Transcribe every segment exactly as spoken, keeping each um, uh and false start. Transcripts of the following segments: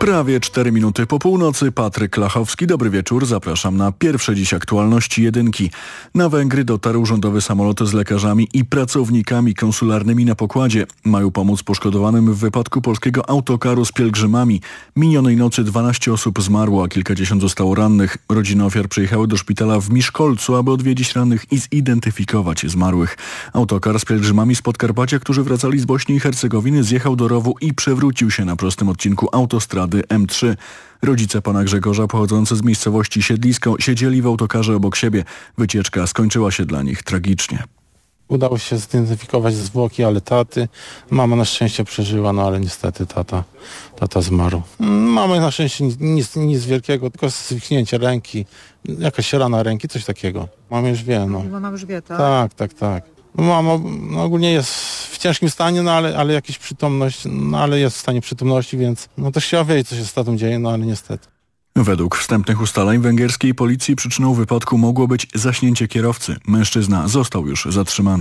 Prawie cztery minuty po północy. Patryk Lachowski, dobry wieczór. Zapraszam na pierwsze dziś aktualności jedynki. Na Węgry dotarł rządowy samolot z lekarzami i pracownikami konsularnymi na pokładzie. Mają pomóc poszkodowanym w wypadku polskiego autokaru z pielgrzymami. Minionej nocy dwanaście osób zmarło, a kilkadziesiąt zostało rannych. Rodziny ofiar przyjechały do szpitala w Miszkolcu, aby odwiedzić rannych i zidentyfikować zmarłych. Autokar z pielgrzymami z Podkarpacia, którzy wracali z Bośni i Hercegowiny, zjechał do rowu i przewrócił się na prostym odcinku autostrady M trzy. Rodzice pana Grzegorza, pochodzący z miejscowości Siedlisko, siedzieli w autokarze obok siebie. Wycieczka skończyła się dla nich tragicznie. Udało się zidentyfikować zwłoki, ale taty. Mama na szczęście przeżyła, no ale niestety tata, tata zmarł. Mamy na szczęście nic, nic, nic wielkiego, tylko zwichnięcie ręki, jakaś rana ręki, coś takiego. Mama już wie, no. Mama już wie, tak? Tak, tak, tak. Mama no, ogólnie jest w ciężkim stanie, no ale, ale jakaś przytomność, no ale jest w stanie przytomności, więc no też chciała wiedzieć, co się z tatą dzieje, no ale niestety. Według wstępnych ustaleń węgierskiej policji przyczyną wypadku mogło być zaśnięcie kierowcy. Mężczyzna został już zatrzymany.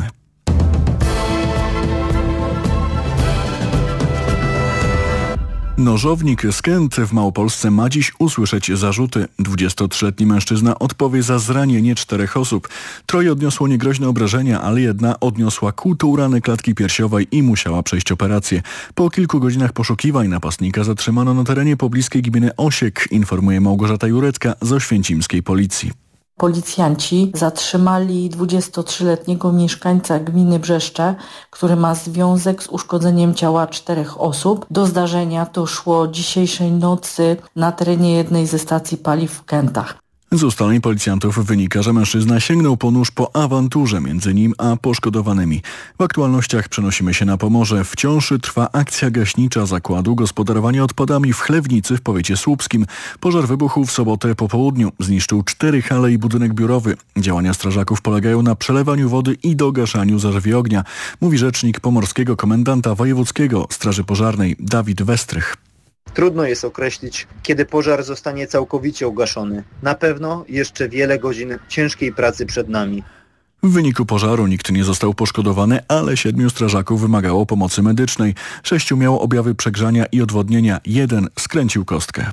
Nożownik z Kęt w Małopolsce ma dziś usłyszeć zarzuty. dwudziestotrzyletni mężczyzna odpowie za zranienie czterech osób. Troje odniosło niegroźne obrażenia, ale jedna odniosła kłutą ranę klatki piersiowej i musiała przejść operację. Po kilku godzinach poszukiwań napastnika zatrzymano na terenie pobliskiej gminy Osiek, informuje Małgorzata Jurecka z oświęcimskiej policji. Policjanci zatrzymali dwudziestotrzyletniego mieszkańca gminy Brzeszcze, który ma związek z uszkodzeniem ciała czterech osób. Do zdarzenia doszło dzisiejszej nocy na terenie jednej ze stacji paliw w Kętach. Z ustaleń policjantów wynika, że mężczyzna sięgnął po nóż po awanturze między nim a poszkodowanymi. W aktualnościach przenosimy się na Pomorze. Wciąż trwa akcja gaśnicza zakładu gospodarowania odpadami w Chlewnicy w powiecie słupskim. Pożar wybuchł w sobotę po południu. Zniszczył cztery hale i budynek biurowy. Działania strażaków polegają na przelewaniu wody i dogaszaniu zarzewi ognia, mówi rzecznik pomorskiego komendanta wojewódzkiego Straży Pożarnej Dawid Westrych. Trudno jest określić, kiedy pożar zostanie całkowicie ugaszony. Na pewno jeszcze wiele godzin ciężkiej pracy przed nami. W wyniku pożaru nikt nie został poszkodowany, ale siedmiu strażaków wymagało pomocy medycznej. Sześciu miało objawy przegrzania i odwodnienia. Jeden skręcił kostkę.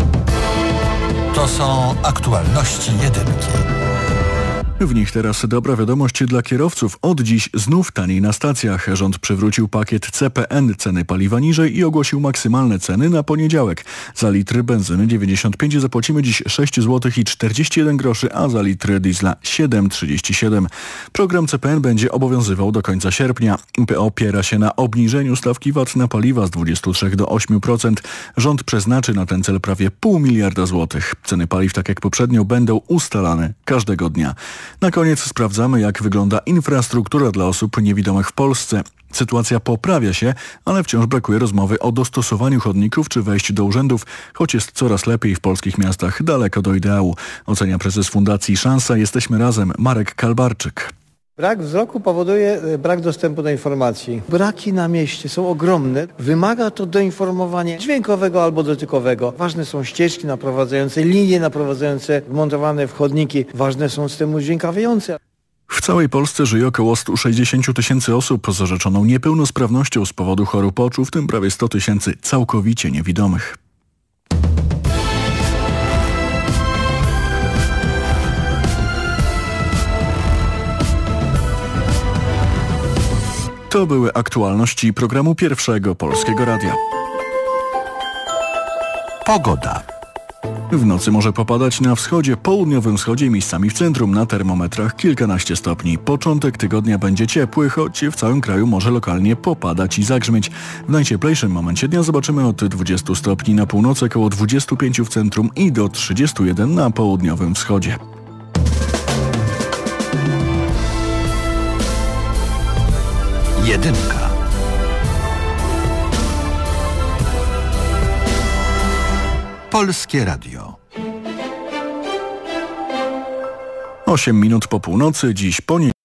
To są aktualności jedynki. W nich teraz dobra wiadomość dla kierowców. Od dziś znów taniej na stacjach. Rząd przywrócił pakiet C P N, ceny paliwa niżej i ogłosił maksymalne ceny na poniedziałek. Za litr benzyny dziewięćdziesiąt pięć zapłacimy dziś sześć złotych i czterdzieści jeden groszy, a za litr diesla siedem trzydzieści siedem. Program C P N będzie obowiązywał do końca sierpnia. P O opiera się na obniżeniu stawki V A T na paliwa z dwudziestu trzech do ośmiu procent. Rząd przeznaczy na ten cel prawie pół miliarda złotych. Ceny paliw, tak jak poprzednio, będą ustalane każdego dnia. Na koniec sprawdzamy, jak wygląda infrastruktura dla osób niewidomych w Polsce. Sytuacja poprawia się, ale wciąż brakuje rozmowy o dostosowaniu chodników czy wejściu do urzędów, choć jest coraz lepiej w polskich miastach, daleko do ideału. Ocenia prezes Fundacji Szansa Jesteśmy Razem Marek Kalbarczyk. Brak wzroku powoduje brak dostępu do informacji. Braki na mieście są ogromne. Wymaga to doinformowania dźwiękowego albo dotykowego. Ważne są ścieżki naprowadzające, linie naprowadzające, wmontowane wchodniki. Ważne są systemy udźwiękawiające. W całej Polsce żyje około sto sześćdziesiąt tysięcy osób z orzeczoną niepełnosprawnością z powodu chorób oczu, w tym prawie sto tysięcy całkowicie niewidomych. To były aktualności programu Pierwszego Polskiego Radia. Pogoda. W nocy może popadać na wschodzie, południowym wschodzie i miejscami w centrum, na termometrach kilkanaście stopni. Początek tygodnia będzie ciepły, choć w całym kraju może lokalnie popadać i zagrzmieć. W najcieplejszym momencie dnia zobaczymy od dwudziestu stopni na północy, około dwudziestu pięciu w centrum i do trzydziestu jeden na południowym wschodzie. Jedynka. Polskie Radio. osiem minut po północy, dziś poniedziałek.